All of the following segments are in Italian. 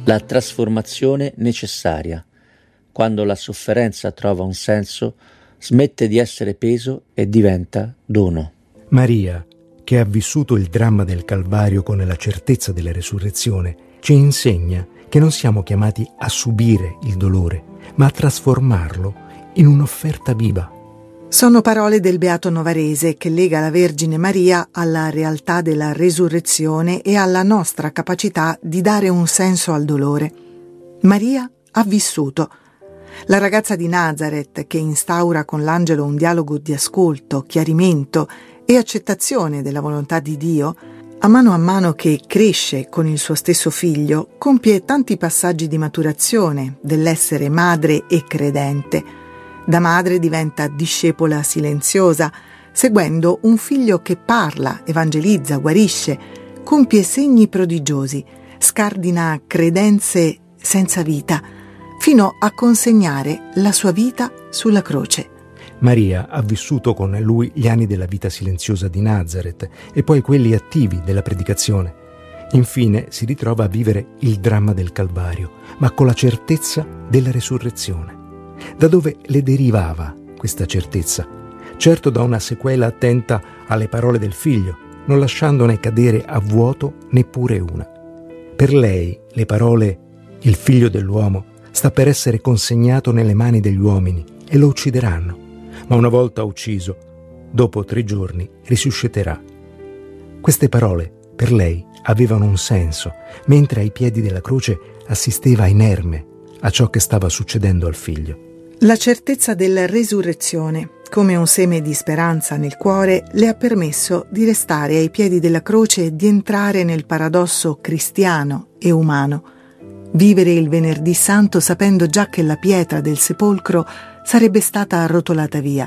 La trasformazione necessaria. Quando la sofferenza trova un senso, smette di essere peso e diventa dono. Maria, che ha vissuto il dramma del Calvario con la certezza della resurrezione, ci insegna che non siamo chiamati a subire il dolore, ma a trasformarlo in un'offerta viva. Sono parole del Beato Novarese che lega la Vergine Maria alla realtà della resurrezione e alla nostra capacità di dare un senso al dolore. Maria ha vissuto. La ragazza di Nazareth che instaura con l'angelo un dialogo di ascolto, chiarimento e accettazione della volontà di Dio, a mano che cresce con il suo stesso figlio, compie tanti passaggi di maturazione dell'essere madre e credente. Da madre diventa discepola silenziosa, seguendo un figlio che parla, evangelizza, guarisce, compie segni prodigiosi, scardina credenze senza vita, fino a consegnare la sua vita sulla croce. Maria ha vissuto con lui gli anni della vita silenziosa di Nazareth e poi quelli attivi della predicazione. Infine si ritrova a vivere il dramma del Calvario, ma con la certezza della resurrezione. Da dove le derivava questa certezza? Certo da una sequela attenta alle parole del figlio, non lasciandone cadere a vuoto neppure una. Per lei le parole «Il figlio dell'uomo sta per essere consegnato nelle mani degli uomini e lo uccideranno, ma una volta ucciso, dopo 3 giorni risusciterà». Queste parole per lei avevano un senso, mentre ai piedi della croce assisteva inerme a ciò che stava succedendo al figlio. La certezza della resurrezione, come un seme di speranza nel cuore, le ha permesso di restare ai piedi della croce e di entrare nel paradosso cristiano e umano. Vivere il Venerdì Santo sapendo già che la pietra del sepolcro sarebbe stata arrotolata via.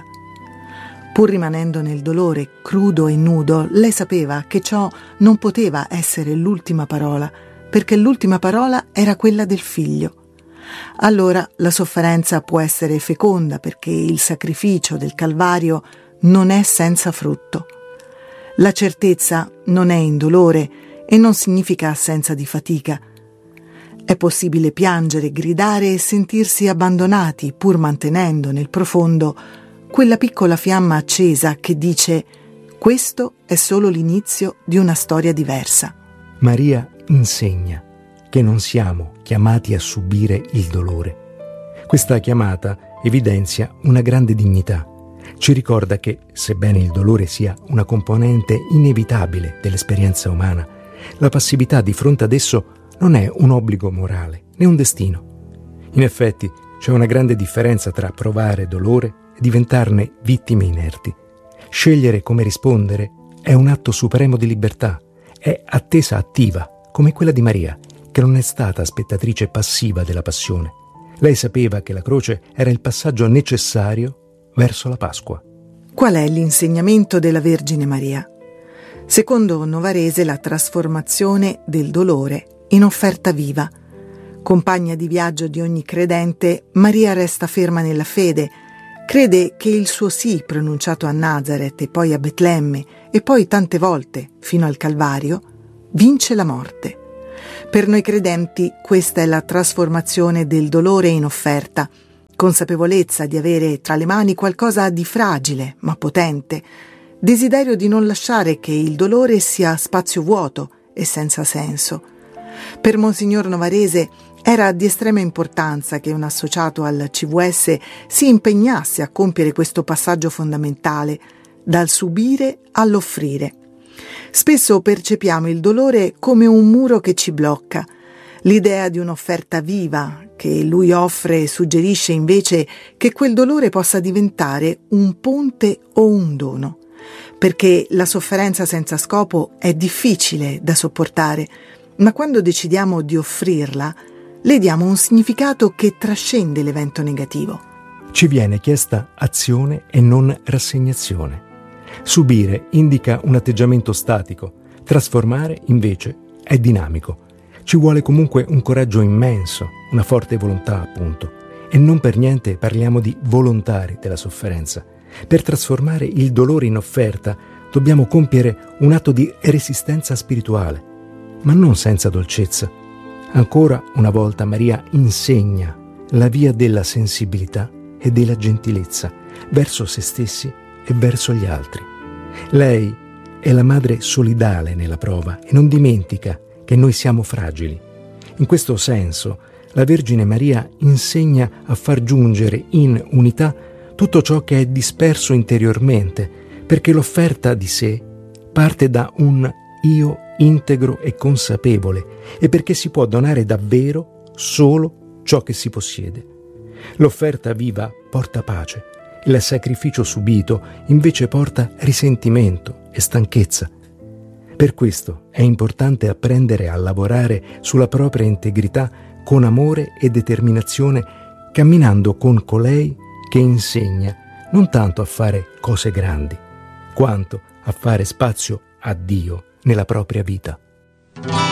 Pur rimanendo nel dolore crudo e nudo, lei sapeva che ciò non poteva essere l'ultima parola, perché l'ultima parola era quella del figlio. Allora la sofferenza può essere feconda perché il sacrificio del Calvario non è senza frutto. La certezza non è indolore e non significa assenza di fatica. È possibile piangere, gridare e sentirsi abbandonati, pur mantenendo nel profondo quella piccola fiamma accesa che dice: questo è solo l'inizio di una storia diversa. Maria insegna che non siamo chiamati a subire il dolore. Questa chiamata evidenzia una grande dignità. Ci ricorda che, sebbene il dolore sia una componente inevitabile dell'esperienza umana, la passività di fronte ad esso non è un obbligo morale, né un destino. In effetti, c'è una grande differenza tra provare dolore e diventarne vittime inerti. Scegliere come rispondere è un atto supremo di libertà, è attesa attiva, come quella di Maria, che non è stata spettatrice passiva della passione. Lei sapeva che la croce era il passaggio necessario verso la Pasqua. Qual è l'insegnamento della Vergine Maria? Secondo Novarese, la trasformazione del dolore in offerta viva. Compagna di viaggio di ogni credente, Maria resta ferma nella fede. Crede che il suo sì pronunciato a Nazareth e poi a Betlemme e poi tante volte fino al Calvario vince la morte. Per noi credenti questa è la trasformazione del dolore in offerta, consapevolezza di avere tra le mani qualcosa di fragile ma potente, desiderio di non lasciare che il dolore sia spazio vuoto e senza senso. Per Monsignor Novarese era di estrema importanza che un associato al CVS si impegnasse a compiere questo passaggio fondamentale, dal subire all'offrire. Spesso percepiamo il dolore come un muro che ci blocca. L'idea di un'offerta viva che lui offre suggerisce invece che quel dolore possa diventare un ponte o un dono, perché la sofferenza senza scopo è difficile da sopportare, ma quando decidiamo di offrirla, le diamo un significato che trascende l'evento negativo. Ci viene chiesta azione e non rassegnazione. Subire indica un atteggiamento statico, trasformare invece è dinamico. Ci vuole comunque un coraggio immenso, una forte volontà appunto, e non per niente parliamo di volontari della sofferenza. Per trasformare il dolore in offerta dobbiamo compiere un atto di resistenza spirituale, ma non senza dolcezza. Ancora una volta Maria insegna la via della sensibilità e della gentilezza verso se stessi e verso gli altri. Lei è la madre solidale nella prova e non dimentica che noi siamo fragili. In questo senso, la Vergine Maria insegna a far giungere in unità tutto ciò che è disperso interiormente, perché l'offerta di sé parte da un io integro e consapevole e perché si può donare davvero solo ciò che si possiede. L'offerta viva porta pace, il sacrificio subito invece porta risentimento e stanchezza. Per questo è importante apprendere a lavorare sulla propria integrità con amore e determinazione, camminando con colei che insegna non tanto a fare cose grandi, quanto a fare spazio a Dio nella propria vita.